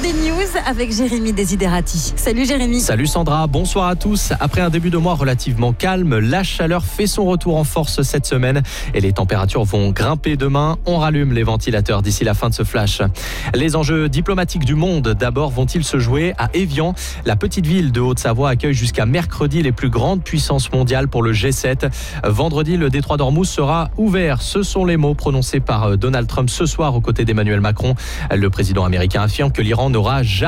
des news avec Jérémy Desiderati. Salut Jérémy. Salut Sandra, bonsoir à tous. Après un début de mois relativement calme, la chaleur fait son retour en force cette semaine et les températures vont grimper demain. On rallume les ventilateurs d'ici la fin de ce flash. Les enjeux diplomatiques du monde d'abord vont-ils se jouer à Évian? La petite ville de Haute-Savoie accueille jusqu'à mercredi les plus grandes puissances mondiales pour le G7. Vendredi, le détroit d'Ormuz sera ouvert. Ce sont les mots prononcés par Donald Trump ce soir aux côtés d'Emmanuel Macron. Le président américain affirme que l'Iran n'aura jamais